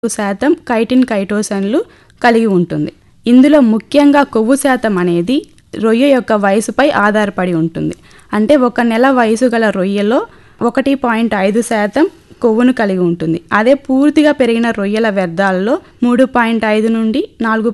శాతం కైటిన్ కైటోసన్లు కలిగి ఉంటుంది. ఇందులో ముఖ్యంగా కొవ్వు శాతం అనేది రొయ్య యొక్క వయసుపై ఆధారపడి ఉంటుంది. అంటే 1 నెల వయసు గల రొయ్యలో 1.5% కొవ్వును కలిగి ఉంటుంది. అదే పూర్తిగా పెరిగిన రొయ్యల వ్యర్థాలలో 3.5 నుండి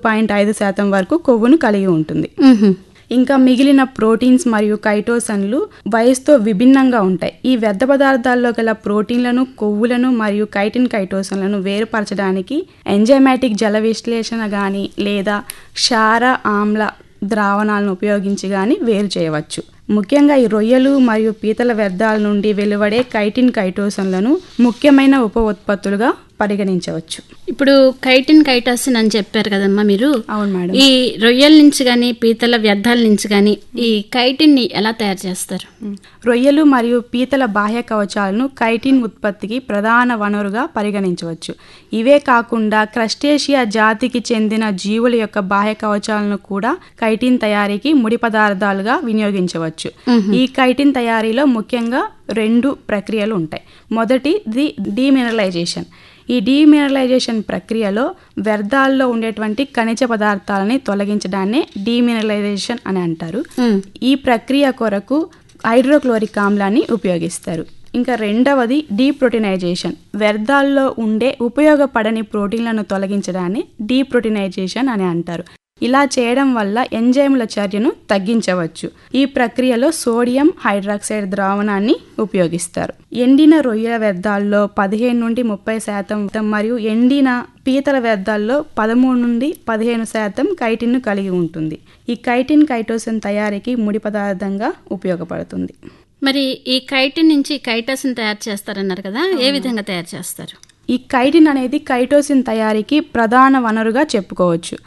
4.5% వరకు కొవ్వును కలిగి ఉంటుంది. ఇంకా మిగిలిన ప్రోటీన్స్ మరియు కైటోసన్లు వయసుతో విభిన్నంగా ఉంటాయి. ఈ వ్యర్థ పదార్థాల్లో గల ప్రోటీన్లను, కొవ్వులను మరియు కైటిన్ కైటోసన్లను వేరుపరచడానికి ఎంజైమాటిక్ జల విశ్లేషణ కానీ లేదా క్షార ఆమ్ల ద్రావణాలను ఉపయోగించి కానీ వేరు చేయవచ్చు. ముఖ్యంగా ఈ రొయ్యలు మరియు పీతల వ్యర్థాల నుండి వెలువడే కైటిన్ కైటోసన్లను ముఖ్యమైన ఉప ఉత్పత్తులుగా పరిగణించవచ్చు. ఇప్పుడు కైటిన్ కైటోసిన్ అని చెప్పారు కదమ్మా మీరు. అవును మేడం. ఈ రొయ్యల నుంచి కానీ పీతల వ్యర్థాల నుంచి కానీ ఈ కైటిన్ ని ఎలా తయారు చేస్తారు? రొయ్యలు మరియు పీతల బాహ్య కవచాలను కైటిన్ ఉత్పత్తికి ప్రధాన వనరుగా పరిగణించవచ్చు. ఇవే కాకుండా క్రస్టేషియా జాతికి చెందిన జీవుల యొక్క బాహ్య కవచాలను కూడా కైటిన్ తయారీకి ముడి పదార్థాలుగా వినియోగించవచ్చు. ఈ కైటిన్ తయారీలో ముఖ్యంగా 2 ప్రక్రియలు ఉంటాయి. మొదటిది డీమినరలైజేషన్. ఈ డీమినరలైజేషన్ ప్రక్రియలో వ్యర్థాల్లో ఉండేటువంటి ఖనిజ పదార్థాలని తొలగించడాన్ని డీమినరలైజేషన్ అని అంటారు. ఈ ప్రక్రియ కొరకు హైడ్రోక్లోరిక్ ఆమ్లాన్ని ఉపయోగిస్తారు. ఇంకా రెండవది డీప్రోటీనైజేషన్. వ్యర్థాల్లో ఉండే ఉపయోగపడని ప్రోటీన్లను తొలగించడాన్ని డీప్రోటీనైజేషన్ అని అంటారు. ఇలా చేయడం వల్ల ఎంజైముల చర్యను తగ్గించవచ్చు. ఈ ప్రక్రియలో సోడియం హైడ్రాక్సైడ్ ద్రావణాన్ని ఉపయోగిస్తారు. ఎండిన రొయ్యల వ్యర్థాల్లో 15 నుండి 30% మరియు ఎండిన పీతల వ్యర్థాల్లో 13 నుండి 15% కైటిన్ను కలిగి ఉంటుంది. ఈ కైటిన్ కైటోసిన్ తయారీకి ముడి పదార్థంగా ఉపయోగపడుతుంది. మరి ఈ కైటిన్ నుంచి కైటోసిన్ తయారు చేస్తారన్నారు కదా, ఏ విధంగా తయారు చేస్తారు? ఈ కైటిన్ అనేది కైటోసిన్ తయారీకి ప్రధాన వనరుగా చెప్పుకోవచ్చు.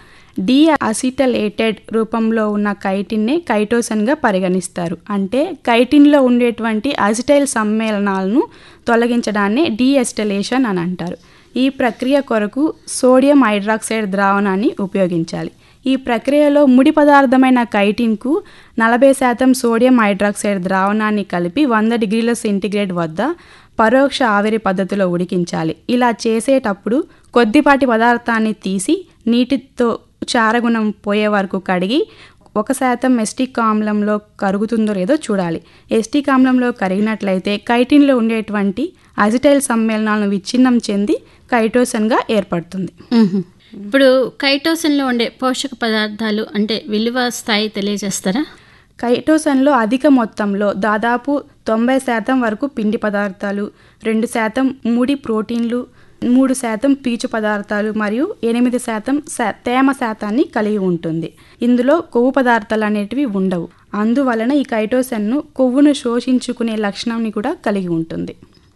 డీఅసిటలేటెడ్ రూపంలో ఉన్న కైటిన్నే కైటోసన్గా పరిగణిస్తారు. అంటే కైటిన్లో ఉండేటువంటి అసిటైల్ సమ్మేళనాలను తొలగించడాన్ని డీఎసిటలేషన్ అని అంటారు. ఈ ప్రక్రియ కొరకు సోడియం హైడ్రాక్సైడ్ ద్రావణాన్ని ఉపయోగించాలి. ఈ ప్రక్రియలో ముడి పదార్థమైన కైటిన్కు 40% సోడియం హైడ్రాక్సైడ్ ద్రావణాన్ని కలిపి 100 డిగ్రీల సెంటీగ్రేడ్ వద్ద పరోక్ష ఆవిరి పద్ధతిలో ఉడికించాలి. ఇలా చేసేటప్పుడు కొద్దిపాటి పదార్థాన్ని తీసి నీటితో చారగుణం పోయే వరకు కడిగి 1% ఎస్టిక్ ఆమ్లంలో కరుగుతుందో లేదో చూడాలి. ఎస్టిక్ ఆమ్లంలో కరిగినట్లయితే కైటిన్లో ఉండేటువంటి అసిటైల్ సమ్మేళనాలను విచ్ఛిన్నం చెంది కైటోసన్గా ఏర్పడుతుంది. ఇప్పుడు కైటోసన్లో ఉండే పోషక పదార్థాలు అంటే విలువ స్థాయి తెలియజేస్తారా? కైటోసన్లో అధిక మొత్తంలో దాదాపు 90% వరకు పిండి పదార్థాలు, 2% ముడి ప్రోటీన్లు, 3% పీచు పదార్థాలు మరియు 8% తేమ శాతాన్ని కలిగి ఉంటుంది. ఇందులో కొవ్వు పదార్థాలు అనేటివి ఉండవు. అందువలన ఈ కైటోసన్ను కొవ్వును శోషించుకునే లక్షణాన్ని కూడా కలిగి ఉంటుంది.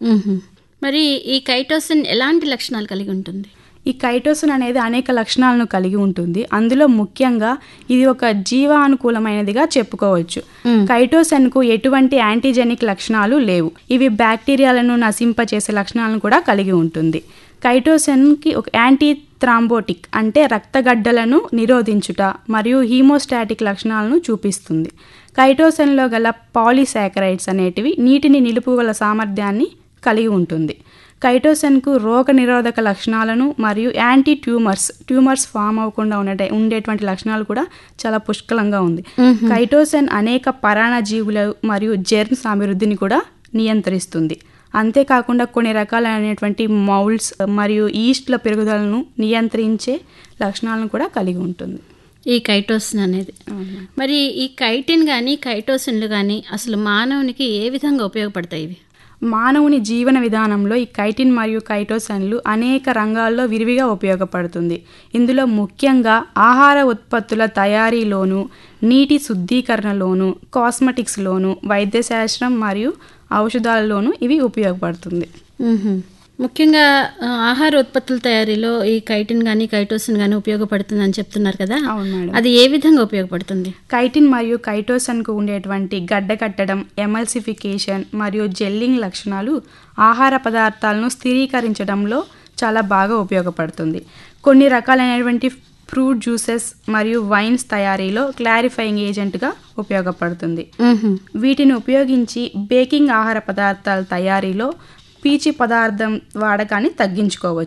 మరి ఈ కైటోసిన్ ఎలాంటి లక్షణాలు కలిగి ఉంటుంది? ఈ కైటోసిన్ అనేది అనేక లక్షణాలను కలిగి ఉంటుంది. అందులో ముఖ్యంగా ఇది ఒక జీవానుకూలమైనదిగా చెప్పుకోవచ్చు. కైటోసన్కు ఎటువంటి యాంటీజెనిక్ లక్షణాలు లేవు. ఇవి బ్యాక్టీరియాలను నశింపచేసే లక్షణాలను కూడా కలిగి ఉంటుంది. కైటోసన్కి ఒక యాంటీ థ్రాంబోటిక్ అంటే రక్తగడ్డలను నిరోధించుట మరియు హీమోస్టాటిక్ లక్షణాలను చూపిస్తుంది. కైటోసన్లో గల పాలీసాకరైడ్స్ అనేటివి నీటిని నిలుపుగల సామర్థ్యాన్ని కలిగి ఉంటుంది. కైటోసన్కు రోగ నిరోధక లక్షణాలను మరియు యాంటీ ట్యూమర్స్ ఫామ్ అవ్వకుండా ఉండేటువంటి లక్షణాలు కూడా చాలా పుష్కలంగా ఉంది. కైటోసన్ అనేక పరాన్నజీవులు మరియు జెర్మ్స్ అభివృద్ధిని కూడా నియంత్రిస్తుంది. అంతేకాకుండా కొన్ని రకాలైనటువంటి మౌల్డ్స్ మరియు ఈస్ట్ల పెరుగుదలను నియంత్రించే లక్షణాలను కూడా కలిగి ఉంటుంది ఈ కైటోసిన్ అనేది. మరి ఈ కైటిన్ కానీ కైటోసిన్లు కానీ అసలు మానవునికి ఏ విధంగా ఉపయోగపడతాయి? ఇవి మానవుని జీవన విధానంలో ఈ కైటిన్ మరియు కైటోసన్లు అనేక రంగాల్లో విరివిగా ఉపయోగపడుతుంది. ఇందులో ముఖ్యంగా ఆహార ఉత్పత్తుల తయారీలోను, నీటి శుద్ధీకరణలోను, కాస్మెటిక్స్లోను, వైద్యశాస్త్రం మరియు ఔషధాలలోనూ ఇవి ఉపయోగపడుతుంది. ముఖ్యంగా ఆహార ఉత్పత్తుల తయారీలో ఈ కైటిన్ కానీ కైటోసిన్ కానీ ఉపయోగపడుతుందని చెప్తున్నారు కదా. అవును మేడం. అది ఏ విధంగా ఉపయోగపడుతుంది? కైటిన్ మరియు కైటోసన్కు ఉండేటువంటి గడ్డ కట్టడం, ఎమల్సిఫికేషన్ మరియు జెల్లింగ్ లక్షణాలు ఆహార పదార్థాలను స్థిరీకరించడంలో చాలా బాగా ఉపయోగపడుతుంది. కొన్ని రకాలైనటువంటి ఫ్రూట్ జ్యూసెస్ మరియు వైన్స్ తయారీలో క్లారిఫైయింగ్ ఏజెంట్గా ఉపయోగపడుతుంది. వీటిని ఉపయోగించి బేకింగ్ ఆహార పదార్థాల తయారీలో పీచు పదార్థం వాడకాన్ని తగ్గించుకోవచ్చు.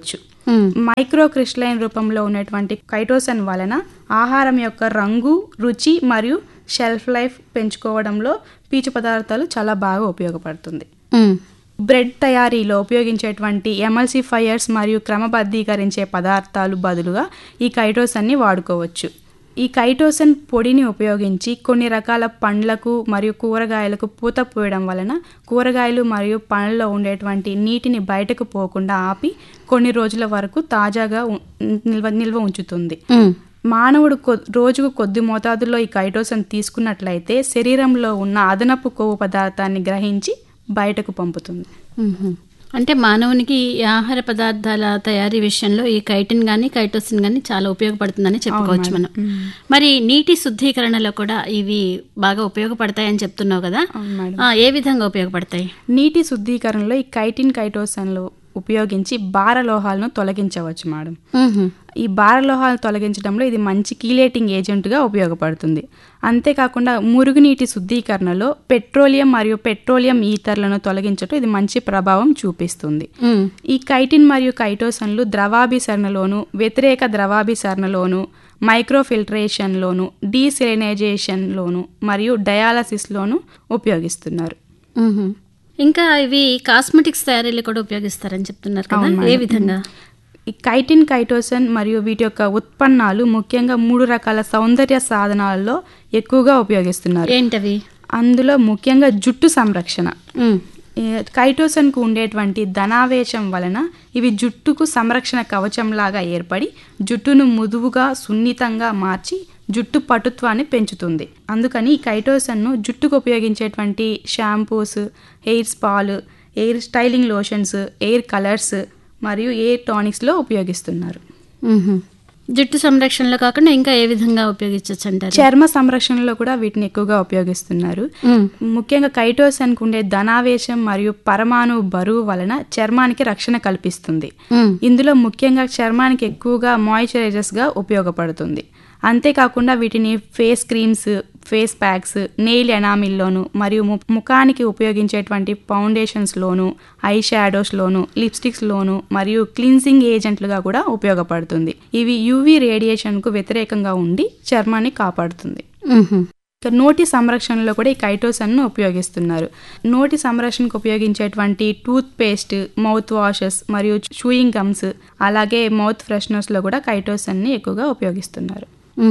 మైక్రో క్రిస్టలైన్ రూపంలో ఉన్నటువంటి కైటోసన్ వలన ఆహారం యొక్క రంగు, రుచి మరియు షెల్ఫ్ లైఫ్ పెంచుకోవడంలో పీచు పదార్థాలు చాలా బాగా ఉపయోగపడుతుంది. బ్రెడ్ తయారీలో ఉపయోగించేటువంటి ఎమల్సిఫైయర్స్ మరియు క్రమబద్ధీకరించే పదార్థాలు బదులుగా ఈ కైటోసన్ని వాడుకోవచ్చు. ఈ కైటోసన్ పొడిని ఉపయోగించి కొన్ని రకాల పండ్లకు మరియు కూరగాయలకు పూత పూయడం వలన కూరగాయలు మరియు పండ్లలో ఉండేటువంటి నీటిని బయటకు పోకుండా ఆపి కొన్ని రోజుల వరకు తాజాగా నిల్వ ఉంచుతుంది. మానవుడు రోజుకు కొద్ది మోతాదులో ఈ కైటోసన్ తీసుకున్నట్లయితే శరీరంలో ఉన్న అదనపు కొవ్వు పదార్థాన్ని గ్రహించి బయటకు పంపుతుంది. అంటే మానవునికి ఈ ఆహార పదార్థాల తయారీ విషయంలో ఈ కైటిన్ కానీ కైటోసిన్ కానీ చాలా ఉపయోగపడుతుందని చెప్పుకోవచ్చు మనం. మరి నీటి శుద్ధీకరణలో కూడా ఇవి బాగా ఉపయోగపడతాయని చెప్తున్నావు కదా, ఏ విధంగా ఉపయోగపడతాయి? నీటి శుద్ధీకరణలో ఈ కైటిన్ కైటోసన్లు ఉపయోగించి భారలోహాలను తొలగించవచ్చు మేడం. ఈ భారలోహాలను తొలగించడంలో ఇది మంచి కీలేటింగ్ ఏజెంట్గా ఉపయోగపడుతుంది. అంతేకాకుండా మురుగునీటి శుద్ధీకరణలో పెట్రోలియం మరియు పెట్రోలియం ఈథర్లను తొలగించడం ఇది మంచి ప్రభావం చూపిస్తుంది. ఈ కైటిన్ మరియు కైటోసన్లు ద్రవాభిసరణలోను, వ్యతిరేక ద్రవాభిసరణలోను, మైక్రోఫిల్ట్రేషన్లోను, డీసెలినైజేషన్లోను మరియు డయాలసిస్లోను ఉపయోగిస్తున్నారు. ఇంకా ఇవి కాస్మెటిక్స్ తయారీలో కూడా ఉపయోగిస్తారని చెప్తున్నారు కదా, ఏ విధంగా? ఈ కైటిన్ కైటోసన్ మరియు వీటి యొక్క ఉత్పన్నాలు ముఖ్యంగా 3 రకాల సౌందర్య సాధనాలలో ఎక్కువగా ఉపయోగిస్తున్నారు. ఏంటవి? అందులో ముఖ్యంగా జుట్టు సంరక్షణ. కైటోసన్కు ఉండేటువంటి ధనావేశం వలన ఇవి జుట్టుకు సంరక్షణ కవచంలాగా ఏర్పడి జుట్టును మృదువుగా సున్నితంగా మార్చి జుట్టు పటుత్వాన్ని పెంచుతుంది. అందుకని ఈ కైటోసన్ను జుట్టుకు ఉపయోగించేటువంటి shampoos, hair స్పాలు, air styling lotions, air colours మరియు ఎయిర్ టానిక్స్లో ఉపయోగిస్తున్నారు. జుట్టు సంరక్షణలో కాకుండా ఇంకా ఏ విధంగా ఉపయోగించవచ్చు అంటారు? చర్మ సంరక్షణలో కూడా వీటిని ఎక్కువగా ఉపయోగిస్తున్నారు. ముఖ్యంగా కైటోసన్కు ఉండే ధనావేశం మరియు పరమాణు బరువు వలన చర్మానికి రక్షణ కల్పిస్తుంది. ఇందులో ముఖ్యంగా చర్మానికి ఎక్కువగా మాయిశ్చరైజర్స్గా ఉపయోగపడుతుంది. అంతేకాకుండా వీటిని face creams, face packs, nail ఎనామిల్లోను మరియు ముఖానికి ఉపయోగించేటువంటి ఫౌండేషన్స్లోను, ఐ షాడోస్లోను, లిప్స్టిక్స్లోను మరియు క్లీన్సింగ్ ఏజెంట్లుగా కూడా ఉపయోగపడుతుంది. ఇవి యూవీ రేడియేషన్కు వ్యతిరేకంగా ఉండి చర్మాన్ని కాపాడుతుంది. నోటి సంరక్షణలో కూడా ఈ కైటోసన్ను ఉపయోగిస్తున్నారు. నోటి సంరక్షణకు ఉపయోగించేటువంటి టూత్ పేస్ట్, మౌత్ వాషెస్ మరియు చూయింగ్ గమ్స్, అలాగే మౌత్ ఫ్రెషనర్స్లో కూడా కైటోసన్ని ఎక్కువగా ఉపయోగిస్తున్నారు.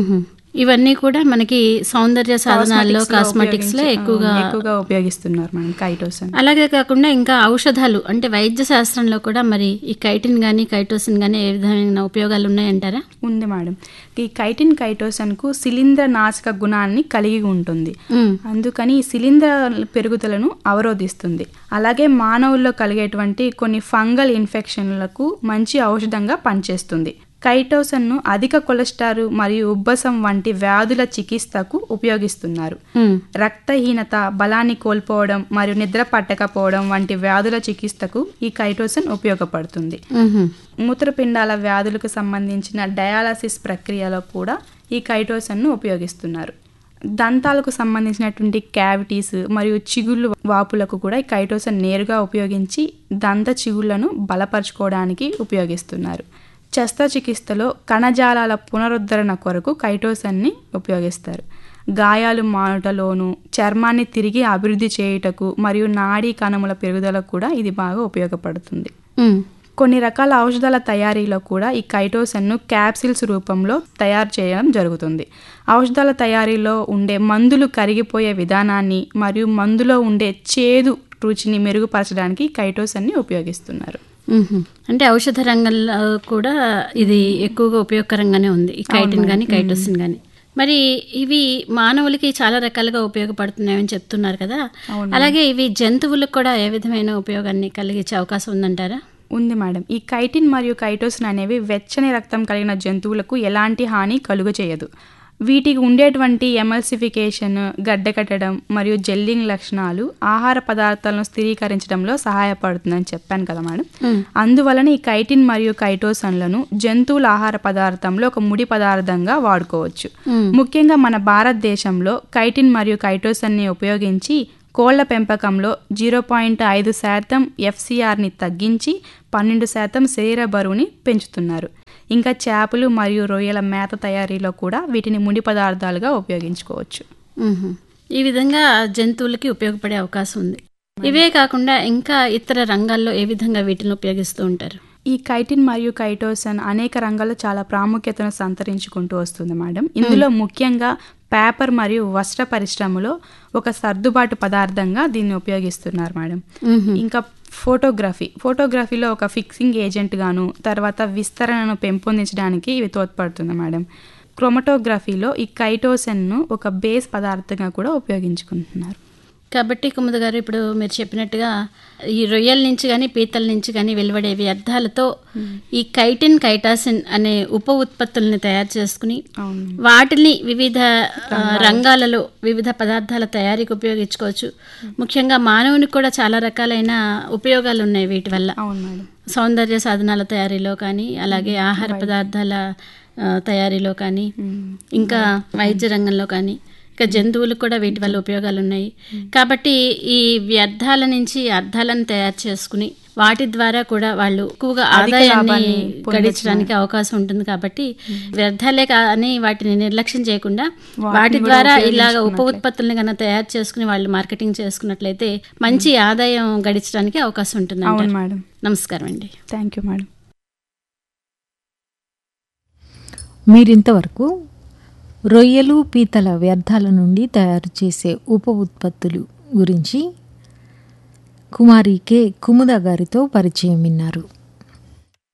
ఇవన్నీ కూడా మనకి సౌందర్య సాధనాల్లో, కాస్మెటిక్స్ లో ఎక్కువగా ఉపయోగిస్తున్నారు మనం కైటోసన్. అలాగే కాకుండా ఇంకా ఔషధాలు అంటే వైద్య శాస్త్రంలో కూడా మరి ఈ కైటిన్ గానీ కైటోసిన్ గానీ ఏ విధమైన ఉపయోగాలు ఉన్నాయంటారా? ఉంది మేడం. ఈ కైటిన్ కైటోసన్ కు శిలీంద్ర నాశక గుణాన్ని కలిగి ఉంటుంది. అందుకని ఈ శిలీంద్ర పెరుగుదలను అవరోధిస్తుంది. అలాగే మానవుల్లో కలిగేటువంటి కొన్ని ఫంగల్ ఇన్ఫెక్షన్లకు మంచి ఔషధంగా పనిచేస్తుంది. కైటోసన్ను అధిక కొలెస్ట్రాల్ మరియు ఉబ్బసం వంటి వ్యాధుల చికిత్సకు ఉపయోగిస్తున్నారు. రక్తహీనత, బలాన్ని కోల్పోవడం మరియు నిద్ర పట్టకపోవడం వంటి వ్యాధుల చికిత్సకు ఈ కైటోసన్ ఉపయోగపడుతుంది. మూత్రపిండాల వ్యాధులకు సంబంధించిన డయాలసిస్ ప్రక్రియలో కూడా ఈ కైటోసన్ను ఉపయోగిస్తున్నారు. దంతాలకు సంబంధించినటువంటి క్యావిటీస్ మరియు చిగుళ్ళు వాపులకు కూడా ఈ కైటోసన్ నేరుగా ఉపయోగించి దంత చిగుళ్లను బలపరచుకోవడానికి ఉపయోగిస్తున్నారు. శస్త్రచికిత్సలో కణజాలాల పునరుద్ధరణ కొరకు కైటోసన్ని ఉపయోగిస్తారు. గాయాలు మానుటలోను, చర్మాన్ని తిరిగి అభివృద్ధి చేయుటకు మరియు నాడీ కణముల పెరుగుదలకు కూడా ఇది బాగా ఉపయోగపడుతుంది. కొన్ని రకాల ఔషధాల తయారీలో కూడా ఈ కైటోసన్ను క్యాప్సిల్స్ రూపంలో తయారు చేయడం జరుగుతుంది. ఔషధాల తయారీలో ఉండే మందులు కరిగిపోయే విధానాన్ని మరియు మందులో ఉండే చేదు రుచిని మెరుగుపరచడానికి కైటోసన్ని ఉపయోగిస్తున్నారు. అంటే ఔషధ రంగంలో కూడా ఇది ఎక్కువగా ఉపయోగకరంగానే ఉంది, ఈ కైటిన్ కానీ కైటోసిన్ కానీ. మరి ఇవి మానవులకి చాలా రకాలుగా ఉపయోగపడుతున్నాయని చెప్తున్నారు కదా, అలాగే ఇవి జంతువులకు కూడా ఏ విధమైన ఉపయోగాన్ని కలిగించే అవకాశం ఉందంటారా? ఉంది మేడం. ఈ కైటిన్ మరియు కైటోసిన్ అనేవి వెచ్చని రక్తం కలిగిన జంతువులకు ఎలాంటి హాని కలుగచేయదు. వీటికి ఉండేటువంటి ఎమల్సిఫికేషన్, గడ్డకట్టడం మరియు జెల్లింగ్ లక్షణాలు ఆహార పదార్థాలను స్థిరీకరించడంలో సహాయపడుతుందని చెప్పాను కదా మేడం. అందువలన ఈ కైటిన్ మరియు కైటోసన్లను జంతువుల ఆహార పదార్థంలో ఒక ముడి పదార్థంగా వాడుకోవచ్చు. ముఖ్యంగా మన భారతదేశంలో కైటిన్ మరియు కైటోసన్ని ఉపయోగించి కోళ్ల పెంపకంలో 0.5% FCRని తగ్గించి 12% శరీర బరువుని పెంచుతున్నారు. ఇంకా చేపలు మరియు రొయ్యల మేత తయారీలో కూడా వీటిని ముడి పదార్థాలుగా ఉపయోగించుకోవచ్చు. ఈ విధంగా జంతువులకి ఉపయోగపడే అవకాశం ఉంది. ఇవే కాకుండా ఇంకా ఇతర రంగాల్లో ఏ విధంగా వీటిని ఉపయోగిస్తూ ఉంటారు? ఈ కైటిన్ మరియు కైటోసన్ అనేక రంగాల్లో చాలా ప్రాముఖ్యతను సంతరించుకుంటూ వస్తుంది మేడం. ఇందులో ముఖ్యంగా పేపర్ మరియు వస్త్ర పరిశ్రమలో ఒక సర్దుబాటు పదార్థంగా దీన్ని ఉపయోగిస్తున్నారు మేడం. ఇంకా ఫోటోగ్రఫీలో ఒక ఫిక్సింగ్ ఏజెంట్ గాను, తర్వాత విస్తరణను పెంపొందించడానికి ఇవి తోడ్పడుతుంది మేడం. క్రోమటోగ్రఫీలో ఈ కైటోసన్ను ఒక బేస్ పదార్థంగా కూడా ఉపయోగించుకుంటున్నారు. కాబట్టి కుముద గారు, ఇప్పుడు మీరు చెప్పినట్టుగా ఈ రొయ్యల నుంచి కానీ పీతల నుంచి కానీ వెలువడే వ్యర్థాలతో ఈ కైటిన్ కైటాసిన్ అనే ఉప ఉత్పత్తుల్ని తయారు చేసుకుని వాటిని వివిధ రంగాలలో వివిధ పదార్థాల తయారీకి ఉపయోగించుకోవచ్చు. ముఖ్యంగా మానవునికి కూడా చాలా రకాలైన ఉపయోగాలు ఉన్నాయి వీటి వల్ల. సౌందర్య సాధనాల తయారీలో కానీ, అలాగే ఆహార పదార్థాల తయారీలో కానీ, ఇంకా వైద్య రంగంలో కానీ, ఇంకా జంతువులకు కూడా వీటి వల్ల ఉపయోగాలు ఉన్నాయి. కాబట్టి ఈ వ్యర్థాల నుంచి అర్థాలను తయారు చేసుకుని వాటి ద్వారా కూడా వాళ్ళు ఎక్కువగా ఆదాయాన్ని గడించడానికి అవకాశం ఉంటుంది. కాబట్టి వ్యర్థాలే కానీ వాటిని నిర్లక్ష్యం చేయకుండా వాటి ద్వారా ఇలాగ ఉప ఉత్పత్తులను కన్నా తయారు చేసుకుని వాళ్ళు మార్కెటింగ్ చేసుకున్నట్లయితే మంచి ఆదాయం గడించడానికి అవకాశం ఉంటుంది. నమస్కారం అండి. Thank you madam. మీరింతవరకు రొయ్యలు పీతల వ్యర్థాల నుండి తయారు చేసే ఉప ఉత్పత్తులు గురించి కుమారి కె కుముద గారితో పరిచయం విన్నారు.